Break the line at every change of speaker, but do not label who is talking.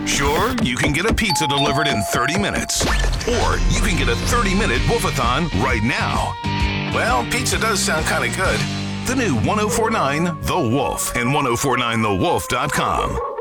Sure, you can get a pizza delivered in 30 minutes. Or you can get a 30-minute Wolf-a-thon right now. Well, pizza does sound kind of good. The new 1049 The Wolf and 1049thewolf.com.